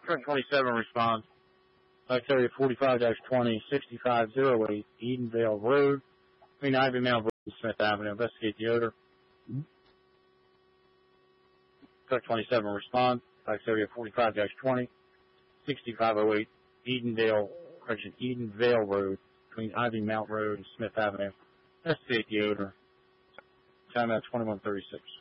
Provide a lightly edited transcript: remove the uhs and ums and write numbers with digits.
Truck 27 responds. Tax area 45-20, 6508 Edenvale Road, between Ivy Mound Road and Smith Avenue. Investigate the odor. Truck 27 responds. Tax area 45-20, 6508 Edenvale Road, between Ivy Mount Road and Smith Avenue. Investigate the odor. Time at 21:36.